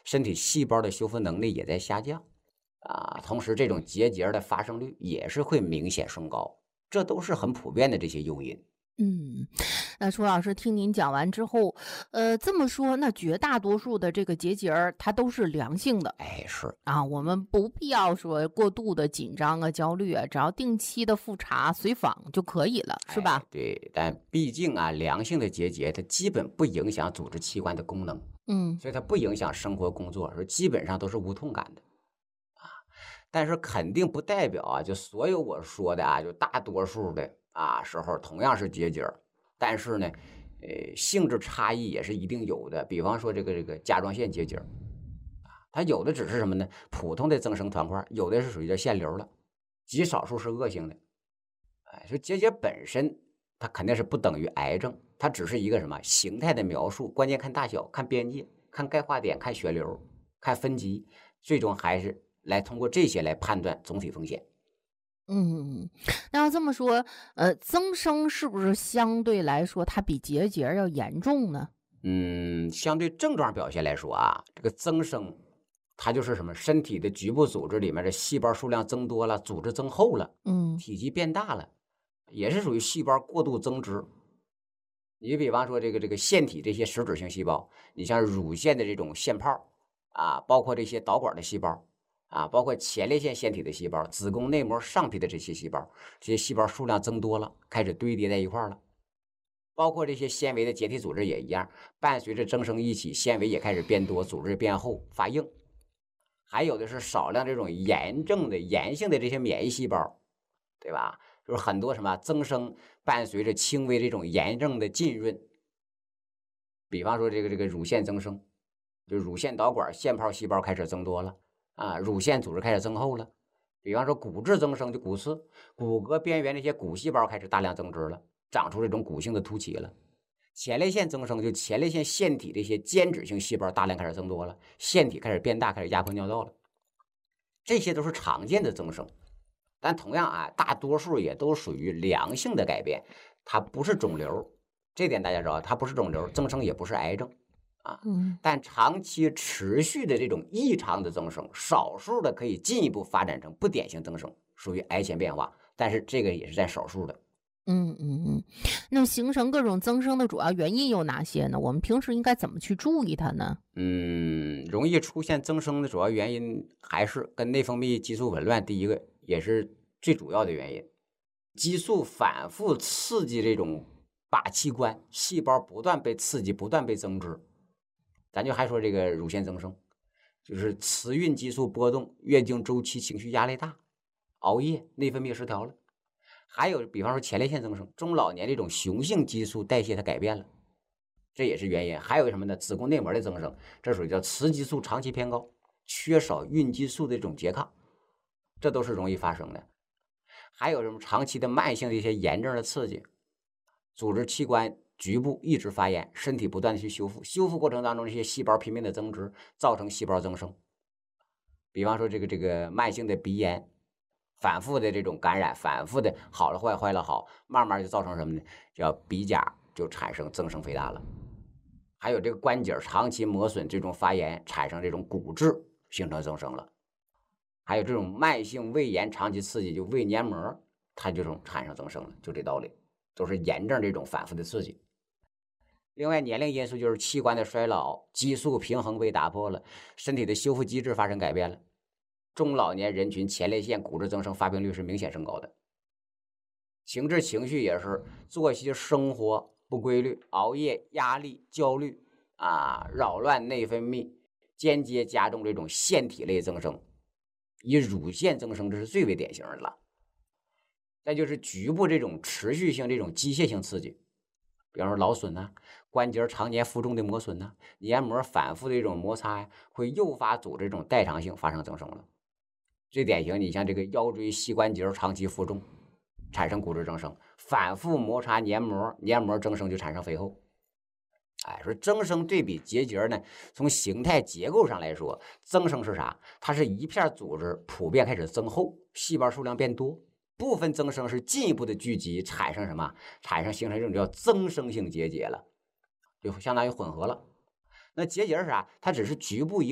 身体细胞的修复能力也在下降同时这种结节的发生率也是会明显升高，这都是很普遍的这些诱因。 嗯，那楚老师听您讲完之后，这么说，那绝大多数的这个结节儿，它都是良性的哎，是， 啊，我们不必要说过度的紧张啊、焦虑啊，只要定期的复查、随访就可以了，是哎， 吧？ 对，但毕竟良性的结节它基本不影响组织器官的功能， 嗯所以它不影响生活工作，说基本上都是无痛感的。但是肯定不代表就所有我说的就大多数的时候同样是结节儿，但是呢，性质差异也是一定有的。比方说这个甲状腺结节儿，它有的只是什么呢？普通的增生团块，有的是属于叫腺瘤了，极少数是恶性的。哎，说结节本身它肯定是不等于癌症，它只是一个什么形态的描述，关键看大小、看边界、看钙化点、看血流、看分级，最终还是来通过这些来判断总体风险。 嗯，那要这么说，增生是不是相对来说它比结节儿要严重呢？ 嗯，相对症状表现来说这个增生，它就是什么身体的局部组织里面的细胞数量增多了，组织增厚了， 嗯体积变大了，也是属于细胞过度增殖。你比方说这个腺体这些实质性细胞，你像乳腺的这种腺泡包括这些导管的细胞包括前列腺腺体的细胞、子宫内膜上皮的这些细胞，这些细胞数量增多了，开始堆叠在一块儿了。包括这些纤维的结缔组织也一样，伴随着增生一起，纤维也开始变多，组织变厚发硬。还有的是少量这种炎症的炎性的这些免疫细胞，对吧？就是很多什么增生伴随着轻微这种炎症的浸润，比方说这个乳腺增生，就乳腺导管腺泡细胞开始增多了乳腺组织开始增厚了。比方说骨质增生，就骨刺，骨骼边缘那些骨细胞开始大量增殖了，长出这种骨性的突起了。前列腺增生，就前列腺腺体这些间质性细胞大量开始增多了，腺体开始变大，开始压迫尿道了。这些都是常见的增生，但同样大多数也都属于良性的改变，它不是肿瘤。这点大家知道，它不是肿瘤，增生也不是癌症啊。 嗯。 但长期持续的这种异常的增生，少数的可以进一步发展成不典型增生，属于癌前变化，但是这个也是占少数的。 嗯，那形成各种增生的主要原因有哪些呢？我们平时应该怎么去注意它呢？ 容易出现增生的主要原因还是跟内分泌激素紊乱，第一个也是最主要的原因。激素反复刺激这种靶器官，细胞不断被刺激，不断被增殖。咱就还说这个乳腺增生，就是雌孕激素波动，月经周期情绪压力大，熬夜，内分泌失调了。还有比方说前列腺增生，中老年这种雄性激素代谢它改变了，这也是原因。还有什么呢？子宫内膜的增生，这属于叫雌激素长期偏高，缺少孕激素的这种拮抗，这都是容易发生的。还有什么长期的慢性的一些炎症的刺激，组织器官局部一直发炎，身体不断的去修复，修复过程当中这些细胞拼命的增殖，造成细胞增生。比方说这个慢性的鼻炎，反复的这种感染，反复的好了坏，坏了好，慢慢就造成什么呢？叫鼻甲就产生增生肥大了。还有这个关节长期磨损，这种发炎产生这种骨质形成增生了。还有这种慢性胃炎长期刺激，就胃黏膜它这种产生增生了，就这道理，都是炎症这种反复的刺激。另外，年龄因素就是器官的衰老，激素平衡被打破了，身体的修复机制发生改变了。中老年人群前列腺骨质增生发病率是明显升高的。情志情绪也是，作息生活不规律，熬夜、压力、焦虑扰乱内分泌，间接加重这种腺体类增生，以乳腺增生这是最为典型的了。再就是局部这种持续性这种机械性刺激，比方说劳损关节常年负重的磨损黏膜反复的这种摩擦会诱发组织这种代偿性发生增生了。最典型，你像这个腰椎膝关节长期负重，产生骨质增生，反复摩擦黏膜，黏膜增生就产生肥厚。说增生对比结节呢，从形态结构上来说，增生是啥？它是一片组织普遍开始增厚，细胞数量变多。部分增生是进一步的聚集，产生什么？产生形成这种叫增生性结节了，就相当于混合了。那结节是啥？它只是局部一